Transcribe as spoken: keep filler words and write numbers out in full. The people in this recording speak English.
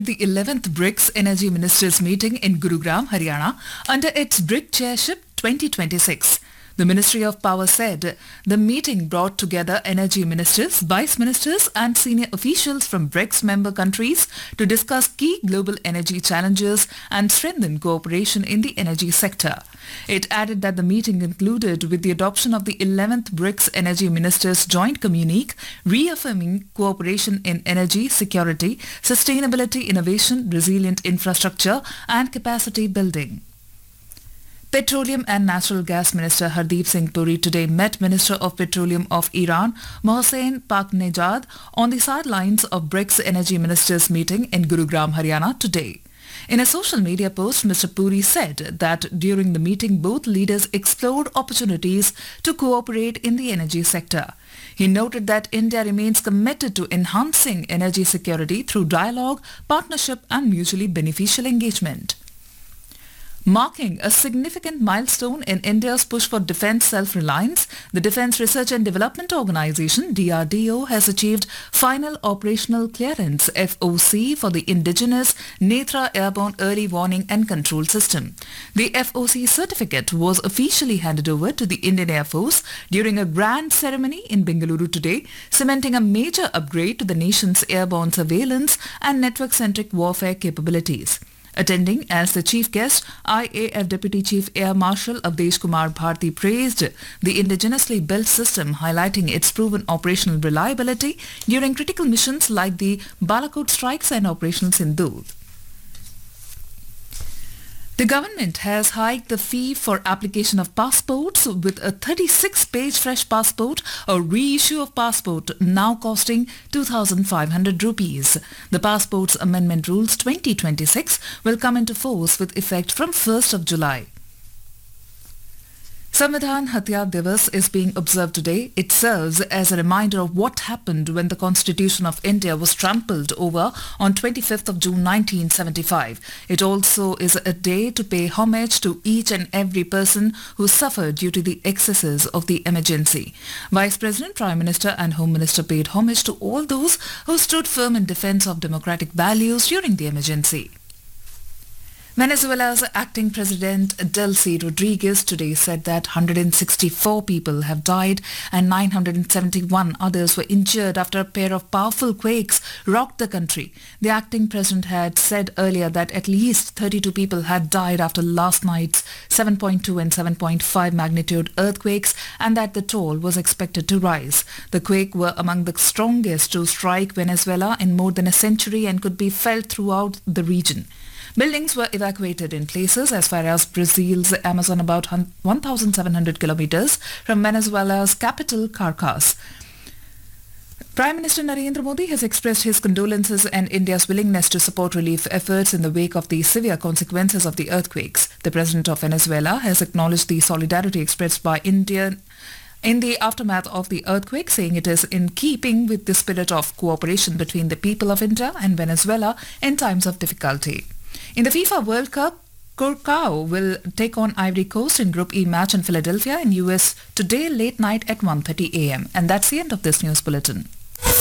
The eleventh BRICS Energy Ministers meeting in Gurugram, Haryana under its BRIC chairship twenty twenty-six. The Ministry of Power said the meeting brought together energy ministers, vice ministers and senior officials from BRICS member countries to discuss key global energy challenges and strengthen cooperation in the energy sector. It added that the meeting concluded with the adoption of the eleventh BRICS Energy Ministers Joint Communique, reaffirming cooperation in energy, security, sustainability, innovation, resilient infrastructure and capacity building. Petroleum and Natural Gas Minister Hardeep Singh Puri today met Minister of Petroleum of Iran, Mohsen Paknejad, on the sidelines of BRICS Energy Ministers meeting in Gurugram, Haryana today. In a social media post, Mister Puri said that during the meeting both leaders explored opportunities to cooperate in the energy sector. He noted that India remains committed to enhancing energy security through dialogue, partnership and mutually beneficial engagement. Marking a significant milestone in India's push for defence self-reliance, the Defence Research and Development Organisation D R D O has achieved final operational clearance F O C for the indigenous Netra Airborne Early Warning and Control System. The F O C certificate was officially handed over to the Indian Air Force during a grand ceremony in Bengaluru today, cementing a major upgrade to the nation's airborne surveillance and network-centric warfare capabilities. Attending as the chief guest, I A F Deputy Chief Air Marshal Avdesh Kumar Bharti praised the indigenously built system, highlighting its proven operational reliability during critical missions like the Balakot strikes and Operation Sindoor. The government has hiked the fee for application of passports, with a thirty-six page fresh passport or reissue of passport now costing two thousand five hundred rupees. The Passports Amendment Rules twenty twenty-six will come into force with effect from first of July. Samvidhan Hatya Divas is being observed today. It serves as a reminder of what happened when the Constitution of India was trampled over on twenty-fifth of June nineteen seventy-five. It also is a day to pay homage to each and every person who suffered due to the excesses of the emergency. Vice President, Prime Minister and Home Minister paid homage to all those who stood firm in defence of democratic values during the emergency. Venezuela's acting president Delcy Rodriguez today said that one hundred sixty-four people have died and nine hundred seventy-one others were injured after a pair of powerful quakes rocked the country. The acting president had said earlier that at least thirty-two people had died after last night's seven point two and seven point five magnitude earthquakes and that the toll was expected to rise. The quakes were among the strongest to strike Venezuela in more than a century and could be felt throughout the region. Buildings were evacuated in places as far as Brazil's Amazon, about one thousand seven hundred kilometers from Venezuela's capital, Caracas. Prime Minister Narendra Modi has expressed his condolences and India's willingness to support relief efforts in the wake of the severe consequences of the earthquakes. The President of Venezuela has acknowledged the solidarity expressed by India in the aftermath of the earthquake, saying it is in keeping with the spirit of cooperation between the people of India and Venezuela in times of difficulty. In the FIFA World Cup, Curacao will take on Ivory Coast in Group E match in Philadelphia in U S today late night at one thirty a m. And that's the end of this news bulletin.